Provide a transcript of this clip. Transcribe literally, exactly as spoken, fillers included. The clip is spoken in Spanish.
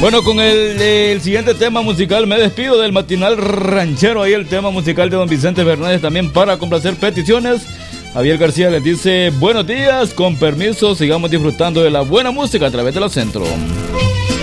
Bueno, con el, el siguiente tema musical me despido del matinal ranchero. Ahí el tema musical de don Vicente Fernández también para complacer peticiones. Javier García les dice buenos días, con permiso, sigamos disfrutando de la buena música a través de la Centro.